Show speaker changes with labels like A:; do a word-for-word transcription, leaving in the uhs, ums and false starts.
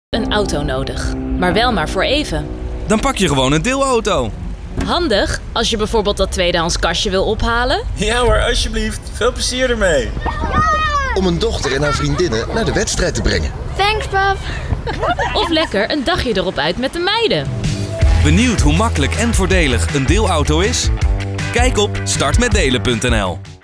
A: een auto nodig. Maar wel maar voor even.
B: Dan pak je gewoon een deelauto.
A: Handig als je bijvoorbeeld dat tweedehands kastje wil ophalen.
C: Ja hoor, alsjeblieft. Veel plezier ermee.
D: Om een dochter en haar vriendinnen naar de wedstrijd te brengen.
E: Thanks, pap.
A: Of lekker een dagje erop uit met de meiden.
B: Benieuwd hoe makkelijk en voordelig een deelauto is? Kijk op start met delen punt n l.